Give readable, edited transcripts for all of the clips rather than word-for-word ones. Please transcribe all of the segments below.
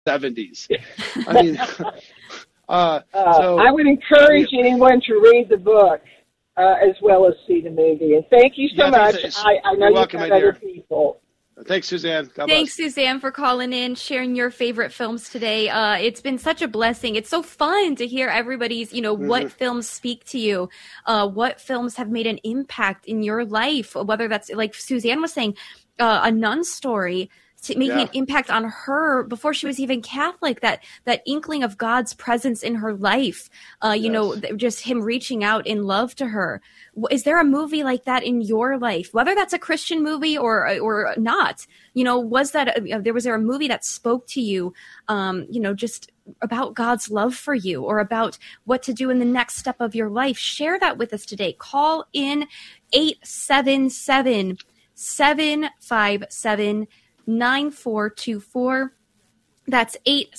70s. I mean, I would encourage anyone to read the book as well as see the movie. And thank you so much. I know you've got other people. Thanks, Suzanne. God Thanks, bless. Suzanne, for calling in, sharing your favorite films today. It's been such a blessing. It's so fun to hear everybody's, what films speak to you, what films have made an impact in your life, whether that's, like Suzanne was saying, A Nun Story, making an impact on her before she was even Catholic, that inkling of God's presence in her life, just him reaching out in love to her. Is there a movie like that in your life, whether that's a Christian movie or not? Was there a movie that spoke to you, just about God's love for you or about what to do in the next step of your life? Share that with us today. Call in 877-757-9424. That's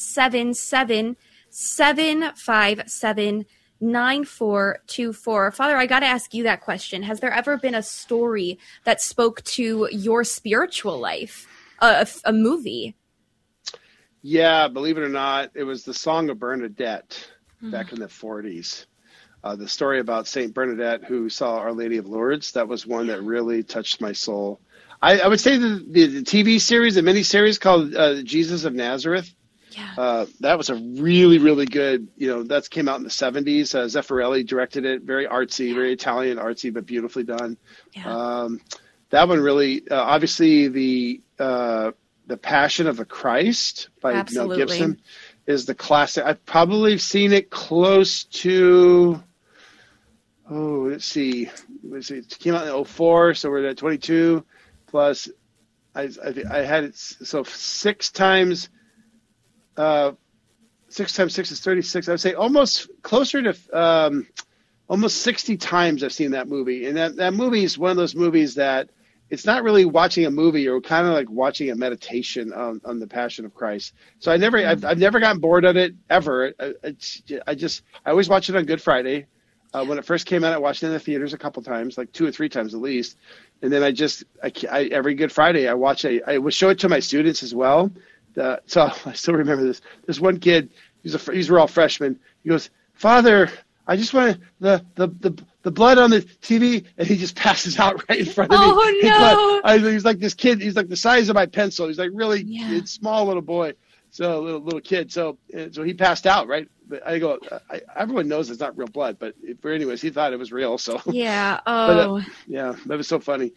877-757-9424. Father, I got to ask you that question. Has there ever been a story that spoke to your spiritual life? A movie? Yeah, believe it or not, it was the Song of Bernadette back in the 40s. The story about Saint Bernadette who saw Our Lady of Lourdes. That was one that really touched my soul. I would say the TV series, the miniseries called Jesus of Nazareth. Yeah. That was a really, really good, that came out in the 70s. Zeffirelli directed it. Very artsy, very Italian artsy, but beautifully done. Yeah. That one really, obviously the Passion of the Christ by Mel Gibson is the classic. I've probably seen it close to, let's see. It came out in 2004, so we're at 22. Plus, I had it, so 6 times 6 times 6 is 36. I would say almost closer to almost 60 times I've seen that movie. And that movie is one of those movies that it's not really watching a movie. You're kind of like watching a meditation on the Passion of Christ. So I've never gotten bored of it ever. I always watch it on Good Friday. When it first came out, I watched it in the theaters a couple times, like 2 or 3 times at least. And then I every Good Friday I would show it to my students as well. So I still remember this. This one kid, we're all freshmen. He goes, "Father, I just want the blood on the TV," and he just passes out right in front of me. Oh no! He's like this kid. He's like the size of my pencil. He's like really small little boy. So little kid. So he passed out, right? But I go, everyone knows it's not real blood, but anyways, he thought it was real. So yeah. Oh. But, that was so funny.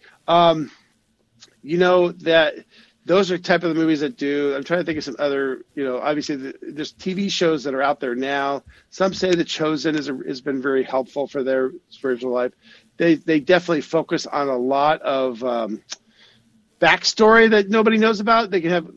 That. Those are type of the movies that do. I'm trying to think of some other, obviously there's TV shows that are out there now. Some say The Chosen has been very helpful for their spiritual life. They definitely focus on a lot of backstory that nobody knows about. They can have,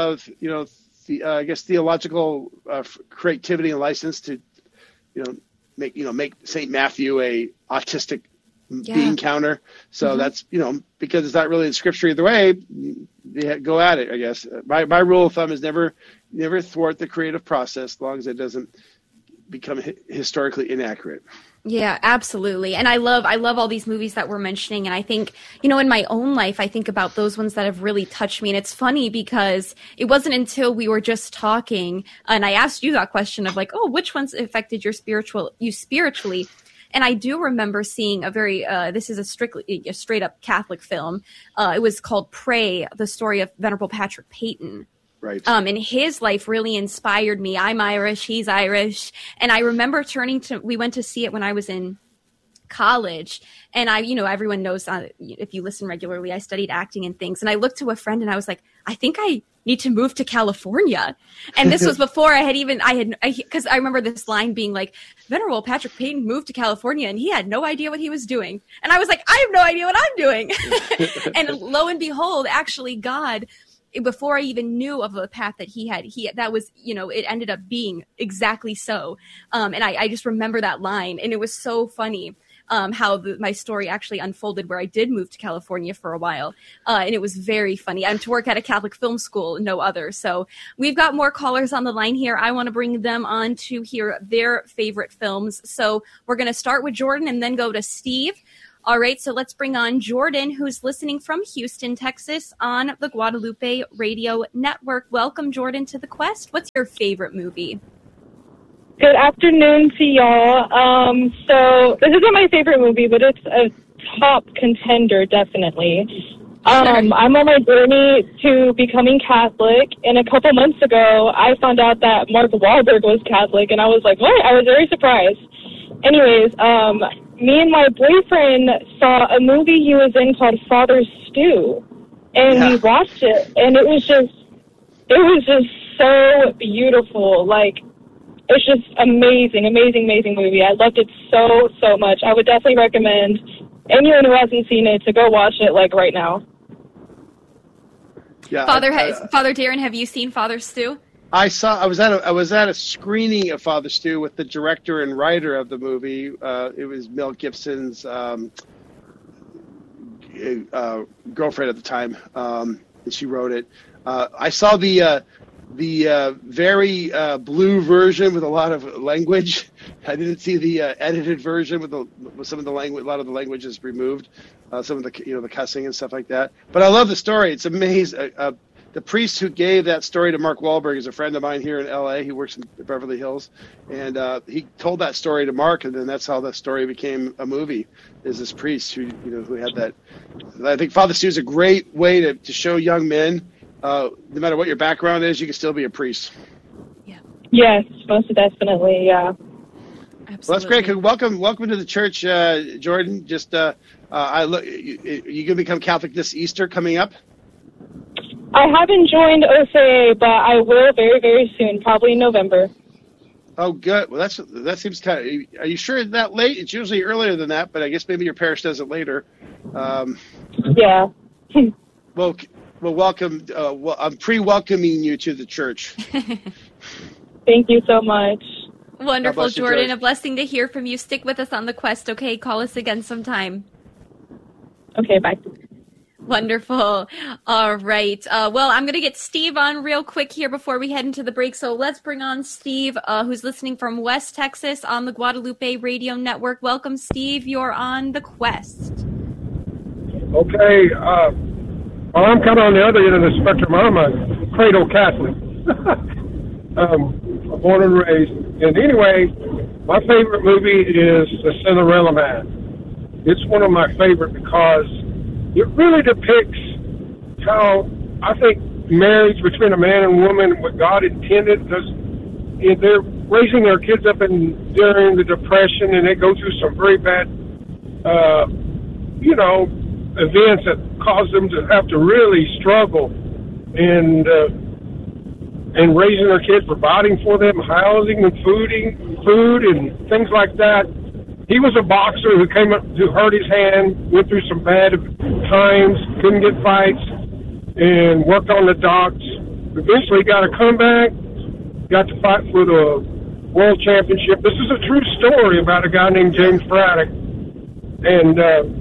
I guess theological creativity and license to, make St. Matthew a autistic being counter. So that's, because it's not really in scripture either way, they go at it, I guess. My rule of thumb is never thwart the creative process as long as it doesn't become historically inaccurate. Yeah, absolutely. And I love all these movies that we're mentioning. And I think, in my own life, I think about those ones that have really touched me. And it's funny because it wasn't until we were just talking and I asked you that question of like, which ones affected you spiritually? And I do remember seeing this is a straight up Catholic film. It was called Pray, the story of Venerable Patrick Peyton. Right. And his life really inspired me. I'm Irish, he's Irish. And I remember we went to see it when I was in college. And everyone knows, if you listen regularly, I studied acting and things. And I looked to a friend and I was like, I think I need to move to California. And this was before because I remember this line being like, Venerable Patrick Peyton moved to California and he had no idea what he was doing. And I was like, I have no idea what I'm doing. And lo and behold, actually God, before I even knew of the path that he had, that was, it ended up being exactly so. And I just remember that line and it was so funny. How my story actually unfolded where I did move to California for a while. And it was very funny. I'm to work at a Catholic film school, no other. So we've got more callers on the line here. I want to bring them on to hear their favorite films. So we're going to start with Jordan and then go to Steve. All right, so let's bring on Jordan, who's listening from Houston, Texas, on the Guadalupe Radio Network. Welcome, Jordan, to The Quest. What's your favorite movie? Good afternoon to y'all. So this isn't my favorite movie, but it's a top contender, definitely. I'm on my journey to becoming Catholic, and a couple months ago, I found out that Mark Wahlberg was Catholic, and I was like, what? I was very surprised. Anyways, me and my boyfriend saw a movie he was in called Father Stu, and we watched it, and it was just so beautiful. Like, it's just amazing movie. I loved it so much. I would definitely recommend anyone who hasn't seen it to go watch it, like, right now. Yeah, Father Darren, have you seen Father Stu? I was at a screening of Father Stu with the director and writer of the movie. It was Mel Gibson's girlfriend at the time, and she wrote it. I saw the very blue version with a lot of language. I didn't see the edited version with some of the language, a lot of the language is removed, some of the the cussing and stuff like that. But I love the story. It's amazing. The priest who gave that story to Mark Wahlberg is a friend of mine here in L.A. He works in Beverly Hills, and he told that story to Mark, and then that's how the story became a movie. Is this priest who had that? I think Father Stu is a great way to show young men. No matter what your background is, you can still be a priest. Yeah. Yes, most definitely. Yeah. Absolutely. Well, that's great. Welcome to the church, Jordan. Just you gonna become Catholic this Easter coming up? I haven't joined OCA, but I will very, very soon, probably in November. Oh, good. Well, that seems kind of. Are you sure it's that late? It's usually earlier than that, but I guess maybe your parish does it later. Yeah. Well, welcome. I'm pre-welcoming you to the church. Thank you so much. Wonderful, Jordan. George. A blessing to hear from you. Stick with us on the quest, okay? Call us again sometime. Okay, bye. Wonderful. All right. Well, I'm going to get Steve on real quick here before we head into the break. So let's bring on Steve, who's listening from West Texas on the Guadalupe Radio Network. Welcome, Steve. You're on the quest. Okay. Well, I'm kind of on the other end of the spectrum. I'm a cradle Catholic. Born and raised. And anyway, my favorite movie is The Cinderella Man. It's one of my favorite because it really depicts how I think marriage between a man and woman, what God intended, because they're raising their kids up during the Depression, and they go through some very bad, events that cause them to have to really struggle and raising their kids, providing for them, housing and food and things like that. He was a boxer who hurt his hand, went through some bad times, couldn't get fights, and worked on the docks. Eventually got a comeback, got to fight for the world championship. This is a true story about a guy named James Braddock. And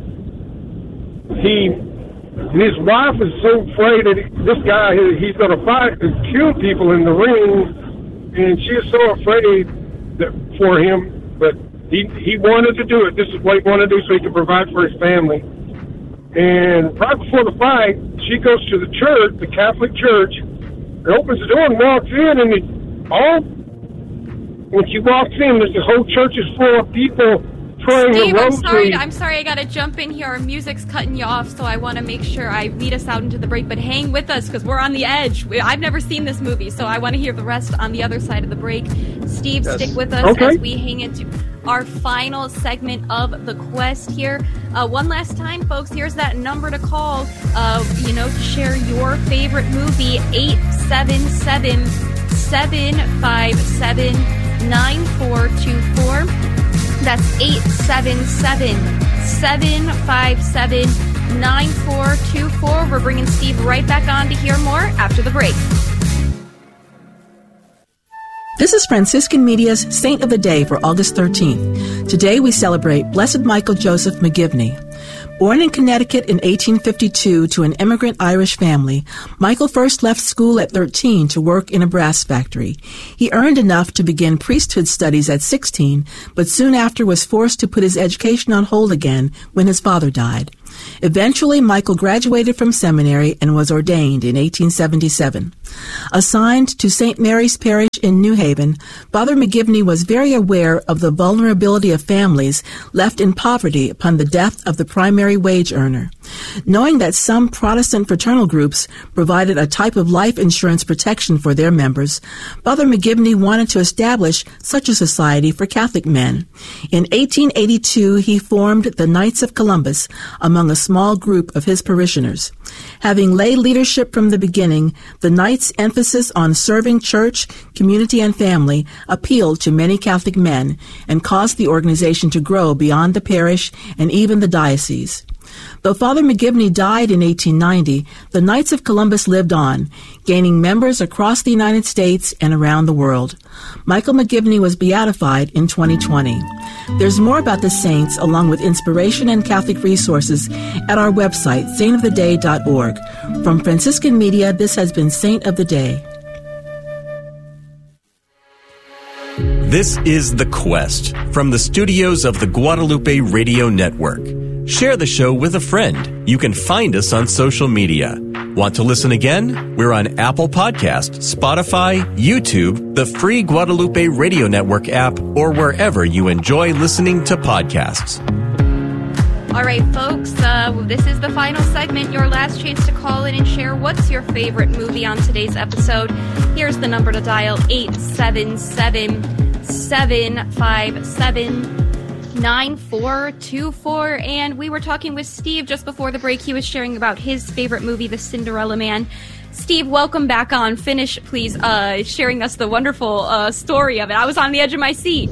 his wife was so afraid that this guy, he's going to fight and kill people in the ring, and she was so afraid for him, but he wanted to do it. This is what he wanted to do so he could provide for his family. And right before the fight, she goes to the church, the Catholic church, and opens the door and walks in, and when she walks in, the whole church is full of people praying Steve, a rosary. I'm sorry, I gotta jump in here. Our music's cutting you off, so I want to make sure I lead us out into the break, but hang with us, because we're on the edge. I've never seen this movie, so I want to hear the rest on the other side of the break. Steve, yes. Stick with us as we hang into our final segment of the quest here. One last time, folks, here's that number to call, to share your favorite movie, 877-757-9424. That's 877-757-9424. We're bringing Steve right back on to hear more after the break. This is Franciscan Media's Saint of the Day for August 13th. Today we celebrate Blessed Michael Joseph McGivney. Born in Connecticut in 1852 to an immigrant Irish family, Michael first left school at 13 to work in a brass factory. He earned enough to begin priesthood studies at 16, but soon after was forced to put his education on hold again when his father died. Eventually, Michael graduated from seminary and was ordained in 1877. Assigned to St. Mary's Parish in New Haven, Father McGivney was very aware of the vulnerability of families left in poverty upon the death of the primary wage earner. Knowing that some Protestant fraternal groups provided a type of life insurance protection for their members, Father McGivney wanted to establish such a society for Catholic men. In 1882, he formed the Knights of Columbus among a small group of his parishioners. Having lay leadership from the beginning, the Knights' emphasis on serving church, community, and family appealed to many Catholic men and caused the organization to grow beyond the parish and even the diocese. Though Father McGivney died in 1890, the Knights of Columbus lived on, gaining members across the United States and around the world. Michael McGivney was beatified in 2020. There's more about the saints, along with inspiration and Catholic resources, at our website, saintoftheday.org. From Franciscan Media, this has been Saint of the Day. This is The Quest from the studios of the Guadalupe Radio Network. Share the show with a friend. You can find us on social media. Want to listen again? We're on Apple Podcasts, Spotify, YouTube, the free Guadalupe Radio Network app, or wherever you enjoy listening to podcasts. All right, folks, this is the final segment, your last chance to call in and share what's your favorite movie on today's episode. Here's the number to dial, 877-757-9424. And we were talking with Steve just before the break. He was sharing about his favorite movie, The Cinderella Man. Steve, welcome back on. Finish, please, sharing us the wonderful story of it. I was on the edge of my seat.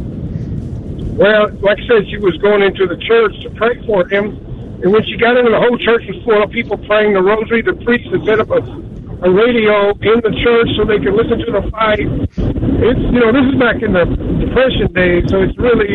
Well, like I said, she was going into the church to pray for him, and when she got into the whole church was full of people praying the rosary. The priest had set up a radio in the church so they could listen to the fight. It's, this is back in the Depression days, so it's really,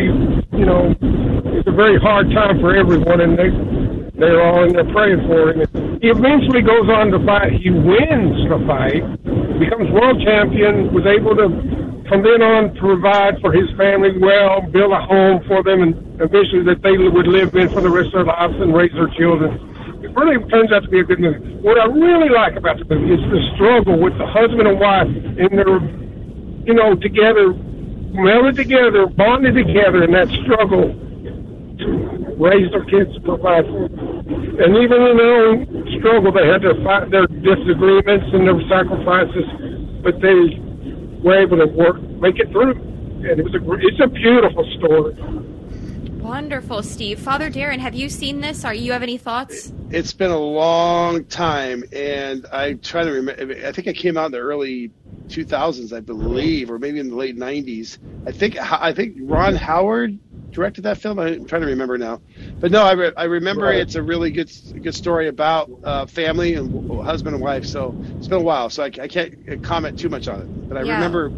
it's a very hard time for everyone, and they're all in there praying for him. He eventually goes on to fight. He wins the fight, becomes world champion, was able to, from then on, provide for his family well, build a home for them, and eventually that they would live in for the rest of their lives and raise their children. It really turns out to be a good movie. What I really like about the movie is the struggle with the husband and wife, and they're, together, melded together, bonded together in that struggle to raise their kids to provide for them. And even in their own struggle, they had to fight their disagreements and their sacrifices, but they were able to make it through. And it's a beautiful story. Wonderful, Steve. Father Darren, have you seen this? You have any thoughts? It's been a long time, and I try to remember. I think it came out in the early 2000s, I believe, or maybe in the late 90s. I think Ron Howard directed that film. I'm trying to remember now, but no, I remember. Right. It's a really good story about family and husband and wife. So it's been a while, so I can't comment too much on it. But I remember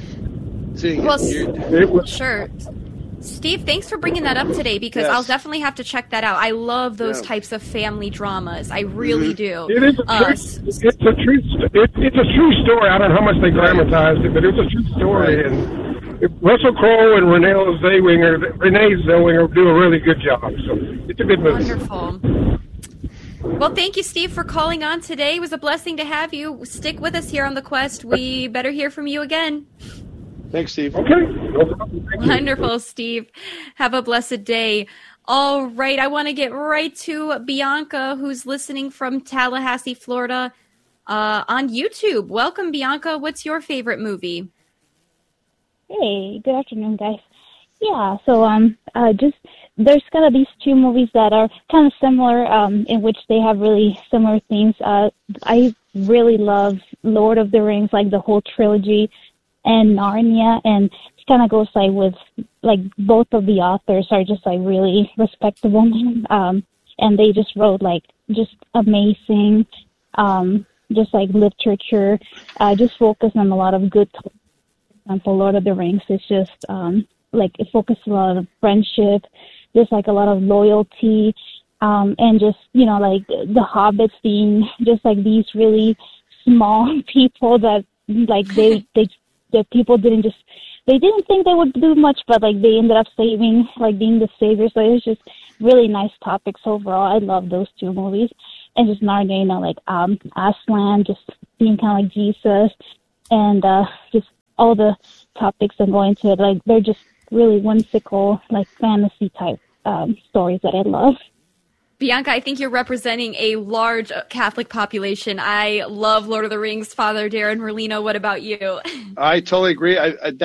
seeing it. Sure. Steve, thanks for bringing that up today, because I'll definitely have to check that out. I love those types of family dramas. I really do. It is it's a true story. I don't know how much they dramatized it, but it's a true story. Right. And Russell Crowe and Renee Zellweger do a really good job. So it's a good movie. Wonderful. Well, thank you, Steve, for calling on today. It was a blessing to have you. Stick with us here on The Quest. We better hear from you again. Thanks, Steve. Okay. No problem. Wonderful, Steve. Have a blessed day. All right. I want to get right to Bianca, who's listening from Tallahassee, Florida, on YouTube. Welcome, Bianca. What's your favorite movie? Hey, good afternoon, guys. Yeah, so there's kind of these two movies that are kind of similar, in which they have really similar themes. I really love Lord of the Rings, like the whole trilogy, and Narnia, and it kind of goes with both of the authors are just really respectable, and they just wrote just amazing, just literature, just focused on a lot of good. For example, Lord of the Rings is just it focuses a lot on friendship, just like a lot of loyalty, and just, you know, like the hobbits being just like these really small people that like the people didn't think they would do much, but like they ended up saving, like being the savior. So it was just really nice topics overall. I love those two movies. And just Narnia, you know, like Aslan just being kind of like Jesus, and just all the topics that go into it. Like they're just really whimsical, like fantasy type stories that I love. Bianca, I think you're representing a large Catholic population. I love Lord of the Rings. Father Darren Merlino, what about you? I totally agree.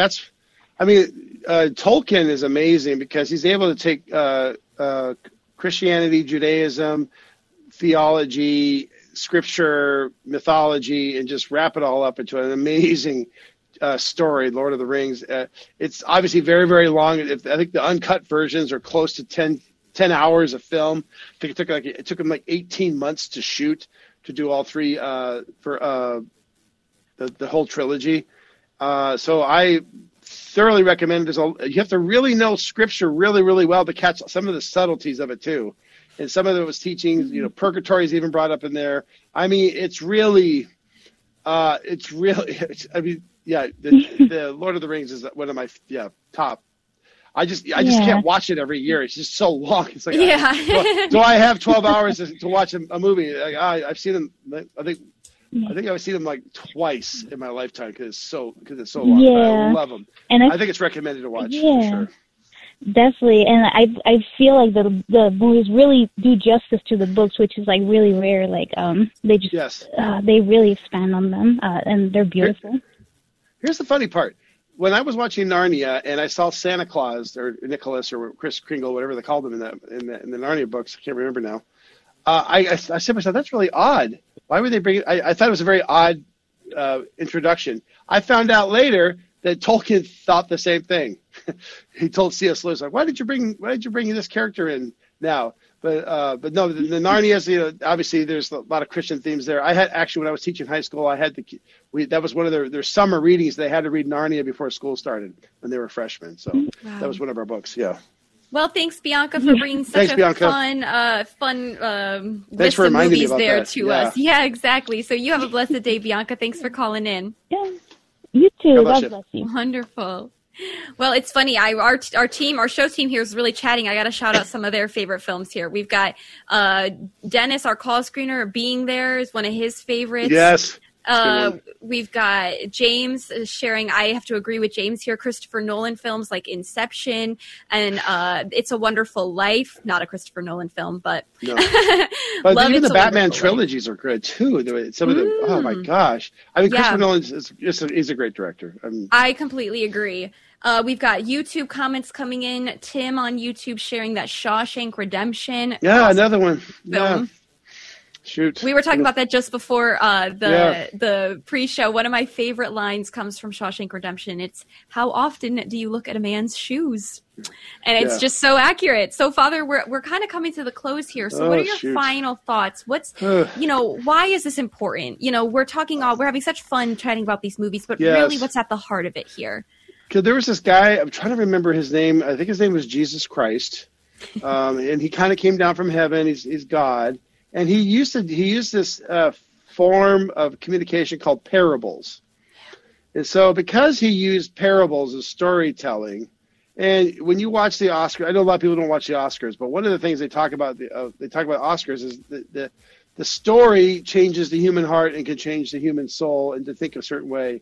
Tolkien is amazing because he's able to take Christianity, Judaism, theology, scripture, mythology, and just wrap it all up into an amazing story, Lord of the Rings. It's obviously very, very long. I think the uncut versions are close to 10 hours of film. I think it took him like 18 months to shoot, to do all three for the whole trilogy. So I thoroughly recommend it. You have to really know scripture really, really well to catch some of the subtleties of it too. And some of it was teaching, you know, purgatory is even brought up in there. I mean, the Lord of the Rings is one of my top. I just can't watch it every year. It's just so long. It's like, do I have 12 hours to watch a movie? Like, I've seen them. I think I've seen them like twice in my lifetime because it's so long. Yeah. I love them. And I think it's recommended to watch. Yeah. For sure. Definitely, and I feel like the movies really do justice to the books, which is like really rare. Like they just they really expand on them, and they're beautiful. Here's the funny part: when I was watching Narnia and I saw Santa Claus or Nicholas or Kris Kringle, whatever they called him in the Narnia books, I can't remember now. I said to myself, that's really odd. Why would they bring it? I thought it was a very odd introduction. I found out later that Tolkien thought the same thing. He told C.S. Lewis, like, why did you bring this character in now? But no, the Narnias, you know, obviously there's a lot of Christian themes there. I had actually, when I was teaching high school, that was one of their summer readings. They had to read Narnia before school started when they were freshmen. So that was one of our books. Yeah. Well, thanks, Bianca, for bringing such a fun list of movies there to us. Yeah, exactly. So you have a blessed day, Bianca. Thanks for calling in. Yeah. You too. God bless you. Wonderful. Well, it's funny. Our show team here is really chatting. I got to shout out some of their favorite films here. We've got Dennis, our call screener, Being There is one of his favorites. Yes. We've got James sharing. I have to agree with James here. Christopher Nolan films like Inception and It's a Wonderful Life. Not a Christopher Nolan film, but no. But even the Batman trilogies are good too. Some of them. Oh my gosh! I mean, Christopher Nolan is a great director. I completely agree. We've got YouTube comments coming in. Tim on YouTube sharing that Shawshank Redemption. Yeah, another one. Film. Yeah. Shoot. We were talking about that just before the pre-show. One of my favorite lines comes from Shawshank Redemption. It's, how often do you look at a man's shoes? And it's just so accurate. So, Father, we're kind of coming to the close here. So what are your final thoughts? Why is this important? You know, we're having such fun chatting about these movies, but really what's at the heart of it here? Because there was this guy, I'm trying to remember his name. I think his name was Jesus Christ. And he kind of came down from heaven. He's God. And he used this form of communication called parables. And so because he used parables as storytelling, and when you watch the Oscars, I know a lot of people don't watch the Oscars, but one of the things they talk about Oscars is the story changes the human heart and can change the human soul and to think a certain way.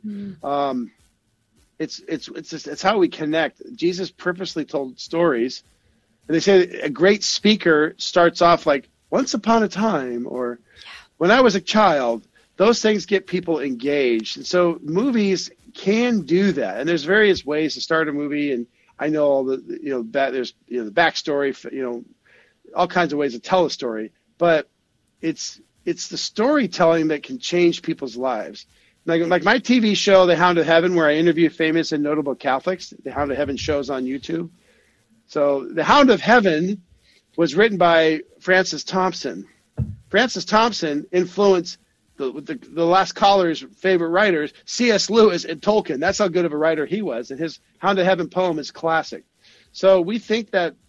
It's how we connect. Jesus purposely told stories. And they say a great speaker starts off like, once upon a time, or when I was a child. Those things get people engaged. And so movies can do that. And there's various ways to start a movie. And I know all the, there's, the backstory, all kinds of ways to tell a story. But it's the storytelling that can change people's lives. Like my TV show, The Hound of Heaven, where I interview famous and notable Catholics. The Hound of Heaven shows on YouTube. So The Hound of Heaven was written by Francis Thompson. Francis Thompson influenced the last caller's favorite writers, C.S. Lewis and Tolkien. That's how good of a writer he was. And his Hound of Heaven poem is classic. So we think that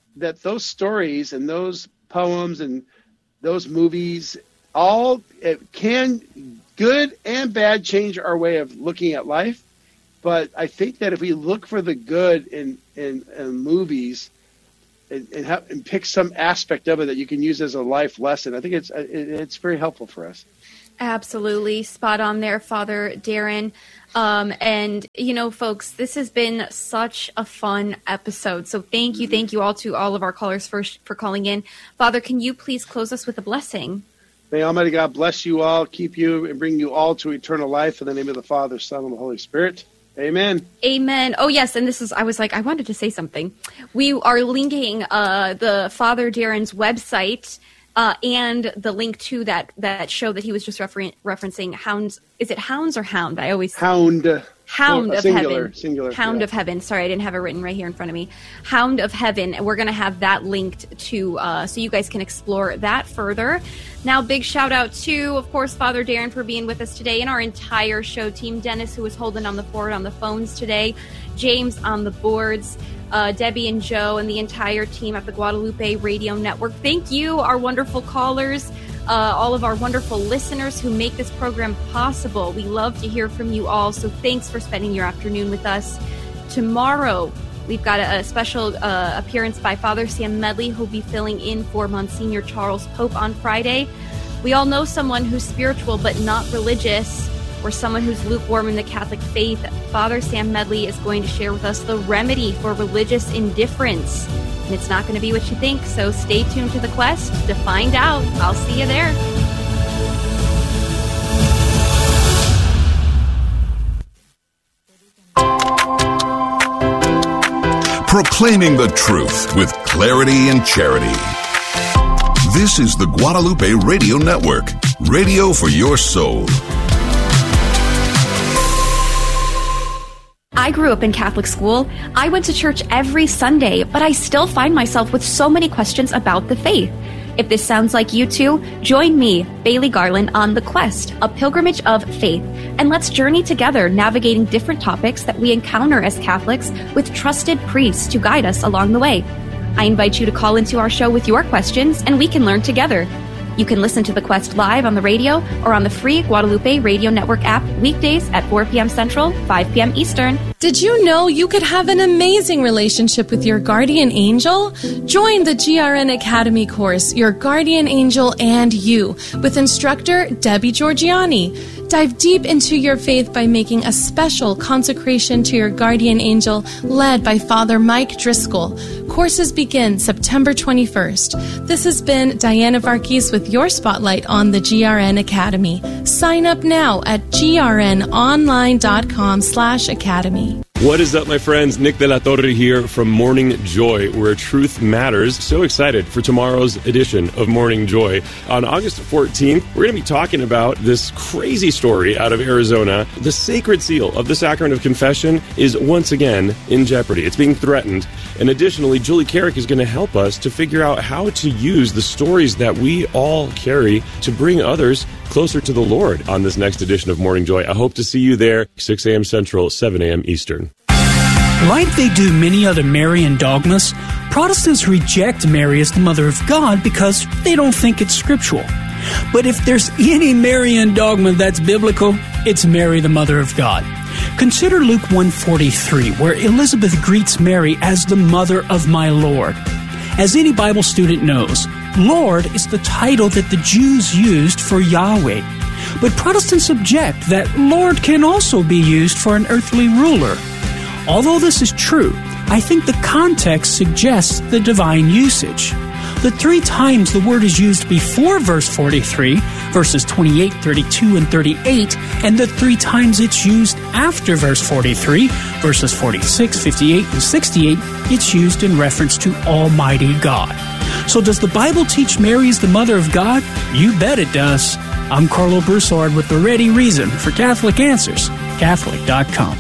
that those stories and those poems and those movies all can, good and bad, change our way of looking at life. But I think that if we look for the good in movies and pick some aspect of it that you can use as a life lesson, I think it's very helpful for us. Absolutely. Spot on there, Father Darren. And, folks, this has been such a fun episode. So thank you all to all of our callers for calling in. Father, can you please close us with a blessing? May Almighty God bless you all, keep you, and bring you all to eternal life in the name of the Father, Son, and the Holy Spirit. Amen. Amen. Oh, yes. And I wanted to say something. We are linking the Father Darren's website and the link to that show that he was just referencing, Hounds. Is it Hounds or Hound? I always... Hound of Heaven. Singular. Hound of Heaven. Sorry, I didn't have it written right here in front of me. Hound of Heaven. And we're going to have that linked to, so you guys can explore that further. Now, big shout out to, of course, Father Darren for being with us today and our entire show team. Dennis, who was holding on the fort on the phones today. James on the boards. Debbie and Joe and the entire team at the Guadalupe Radio Network. Thank you, our wonderful callers. All of our wonderful listeners who make this program possible. We love to hear from you all, so thanks for spending your afternoon with us. Tomorrow, we've got a special appearance by Father Sam Medley, who'll be filling in for Monsignor Charles Pope on Friday. We all know someone who's spiritual but not religious, or someone who's lukewarm in the Catholic faith. Father Sam Medley is going to share with us the remedy for religious indifference. And it's not going to be what you think, so stay tuned to The Quest to find out. I'll see you there. Proclaiming the truth with clarity and charity. This is the Guadalupe Radio Network, radio for your soul. I grew up in Catholic school. I went to church every Sunday, but I still find myself with so many questions about the faith. If this sounds like you too, join me, Bailey Garland, on The Quest, a pilgrimage of faith, and let's journey together navigating different topics that we encounter as Catholics with trusted priests to guide us along the way. I invite you to call into our show with your questions, and we can learn together. You can listen to The Quest live on the radio or on the free Guadalupe Radio Network app weekdays at 4 p.m. Central, 5 p.m. Eastern. Did you know you could have an amazing relationship with your guardian angel? Join the GRN Academy course, Your Guardian Angel and You, with instructor Debbie Georgiani. Dive deep into your faith by making a special consecration to your guardian angel led by Father Mike Driscoll. Courses begin September 21st. This has been Diana Varkis with your spotlight on the GRN Academy. Sign up now at grnonline.com/academy. What is up, my friends? Nick De La Torre here from Morning Joy, where truth matters. So excited for tomorrow's edition of Morning Joy. On August 14th, we're going to be talking about this crazy story out of Arizona. The sacred seal of the Sacrament of Confession is once again in jeopardy. It's being threatened. And additionally, Julie Carrick is going to help us to figure out how to use the stories that we all carry to bring others closer to the Lord on this next edition of Morning Joy. I hope to see you there, 6 a.m. Central, 7 a.m. Eastern. Like they do many other Marian dogmas, Protestants reject Mary as the Mother of God because they don't think it's scriptural. But if there's any Marian dogma that's biblical, it's Mary, the Mother of God. Consider Luke 1:43, where Elizabeth greets Mary as the Mother of my Lord. As any Bible student knows, Lord is the title that the Jews used for Yahweh. But Protestants object that Lord can also be used for an earthly ruler. Although this is true, I think the context suggests the divine usage. The 3 times the word is used before verse 43, verses 28, 32, and 38, and the 3 times it's used after verse 43, verses 46, 58, and 68, it's used in reference to Almighty God. So does the Bible teach Mary is the Mother of God? You bet it does. I'm Carlo Broussard with the ready reason for Catholic Answers, Catholic.com.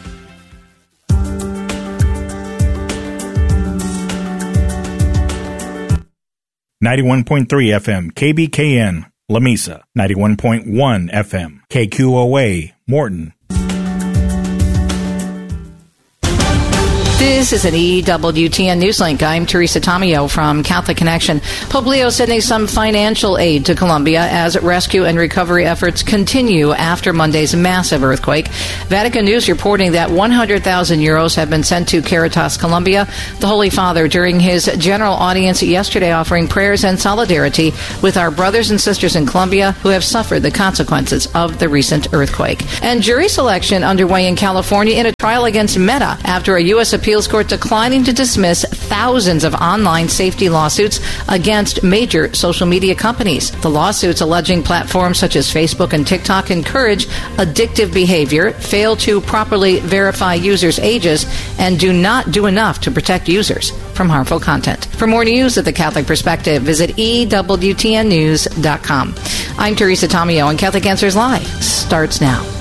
91.3 FM, KBKN, La Mesa. 91.1 FM, KQOA, Morton. This is an EWTN Newslink. I'm Teresa Tomeo from Catholic Connection. Pope Leo sending some financial aid to Colombia as rescue and recovery efforts continue after Monday's massive earthquake. Vatican News reporting that 100,000 euros have been sent to Caritas Colombia. The Holy Father, during his general audience yesterday, offering prayers and solidarity with our brothers and sisters in Colombia who have suffered the consequences of the recent earthquake. And jury selection underway in California in a trial against Meta after a U.S. appeals court declining to dismiss thousands of online safety lawsuits against major social media companies. The lawsuits alleging platforms such as Facebook and TikTok encourage addictive behavior, fail to properly verify users' ages, and do not do enough to protect users from harmful content. For more news at The Catholic Perspective, visit EWTNnews.com. I'm Teresa Tomeo, and Catholic Answers Live starts now.